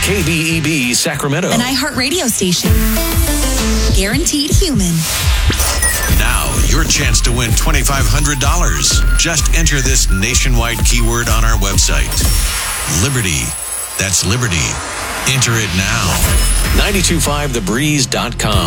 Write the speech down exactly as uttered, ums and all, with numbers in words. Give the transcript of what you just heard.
K B E B Sacramento. An iHeartRadio station. Guaranteed human. Now, your chance to win twenty-five hundred dollars. Just enter this nationwide keyword on our website. Liberty. That's Liberty. Enter it now. nine two five the breeze dot com.